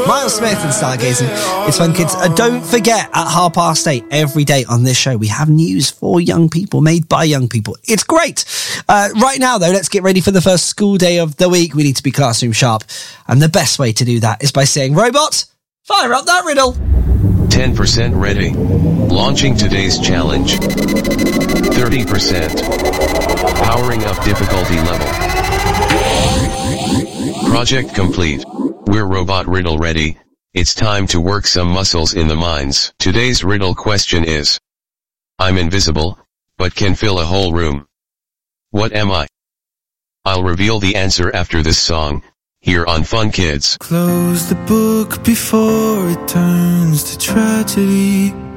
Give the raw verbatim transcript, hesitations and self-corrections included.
Miles Smith and Stargazing. It's fun, kids. Uh, don't forget, at half past eight every day on this show, we have news for young people, made by young people. It's great. Uh, right now, though, let's get ready for the first school day of the week. We need to be classroom sharp. And the best way to do that is by saying, Robot, fire up that riddle. ten percent ready. Launching today's challenge. thirty percent. Powering up difficulty level. Project complete. We're robot riddle ready. It's time to work some muscles in the minds. Today's riddle question is: I'm invisible, but can fill a whole room. What am I? I'll reveal the answer after this song, here on Fun Kids. Close the book before it turns to tragedy.